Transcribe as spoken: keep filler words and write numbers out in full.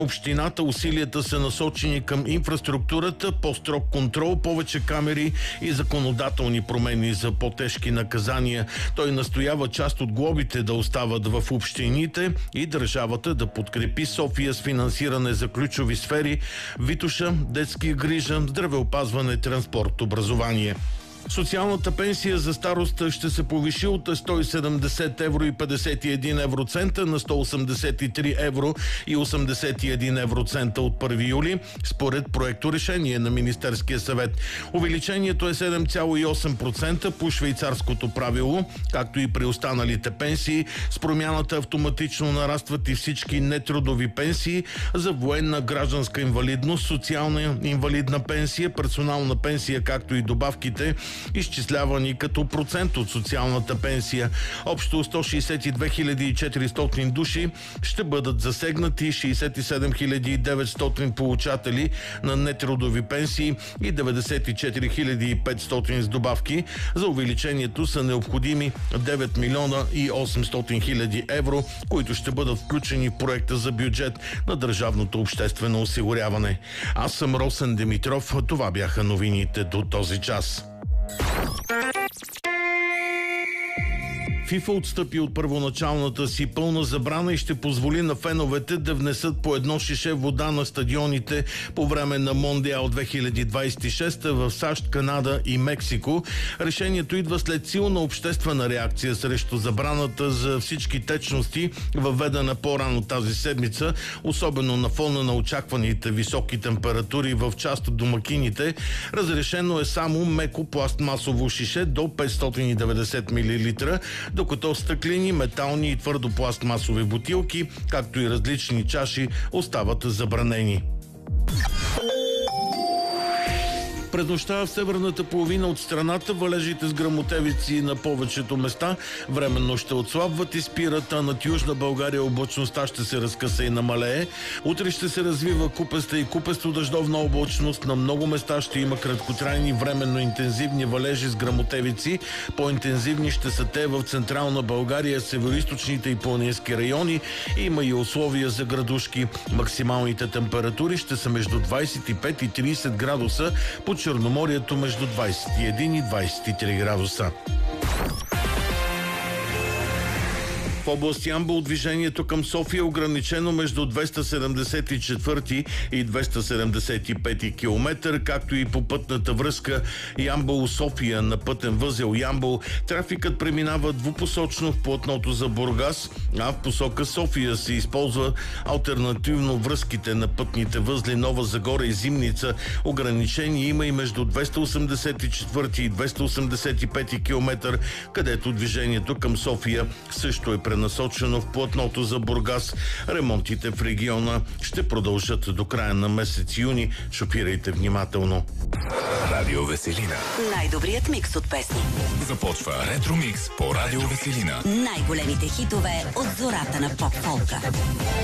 общината усилията са насочени към инфраструктурата, по-строг контрол, повече камери и законодателни промени за по-тежки наказания. Той настоява част от глобите да остават в общините и държавата да подкрепи София с финансиране за ключови сфери: Витоша, детски грижа, здравеопазване, транспорт, образование. Социалната пенсия за старост ще се повиши от сто и седемдесет евро и петдесет и един евроцента на сто осемдесет и три евро и осемдесет и един евроцента от първи юли, според проекто решение на Министерския съвет. Увеличението е седем цяло и осем процента по швейцарското правило, както и при останалите пенсии. С промяната автоматично нарастват и всички нетрудови пенсии за военна, гражданска инвалидност, социална инвалидна пенсия, персонална пенсия, както и добавките, изчислявани като процент от социалната пенсия. Общо сто шейсет и две хиляди и четиристотин души ще бъдат засегнати, шейсет и седем хиляди и деветстотин получатели на нетрудови пенсии и деветдесет и четири хиляди и петстотин с добавки. За увеличението са необходими девет милиона и осемстотин хиляди евро, които ще бъдат включени в проекта за бюджет на държавното обществено осигуряване. Аз съм Росен Димитров. Това бяха новините до този час. ФИФА отстъпи от първоначалната си пълна забрана и ще позволи на феновете да внесат по едно шише вода на стадионите по време на Мондиал две хиляди двадесет и шеста в САЩ, Канада и Мексико. Решението идва след силна обществена реакция срещу забраната за всички течности, въведена по-рано тази седмица, особено на фона на очакваните високи температури в част от домакините. Разрешено е само меко пластмасово шише до петстотин и деветдесет милилитра, докато стъклени, метални и твърдопластмасови бутилки, както и различни чаши, остават забранени. През нощта в северната половина от страната валежите с гръмотевици на повечето места временно ще отслабват и спират, а над Южна България облачността ще се разкъса и намалее. Утре ще се развива купеста и купесто дъждовна облачност. На много места ще има краткотрайни временно интензивни валежи с гръмотевици. По-интензивни ще са те в Централна България, североизточните и планински райони. Има и условия за градушки. Максималните температури ще са между двадесет и пет и тридесет градуса, по Черноморието между двадесет и един и двадесет и три градуса. В област Ямбол движението към София е ограничено между двеста седемдесет и четвърти и двеста седемдесет и пети километър, както и по пътната връзка Ямбол-София на пътен възел Ямбол. Трафикът преминава двупосочно в платното за Бургас, а в посока София се използва алтернативно връзките на пътните възли Нова Загора и Зимница. Ограничение има и между двеста осемдесет и четвърти и двеста осемдесет и пети километър, където движението към София също е пренасочено в платното за Бургас. Ремонтите в региона ще продължат до края на месец юни. Шофирайте внимателно. Радио Веселина. Най-добрият микс от песни. Започва Ретро Микс по Радио Веселина. Най-големите хитове от зората на поп-фолка.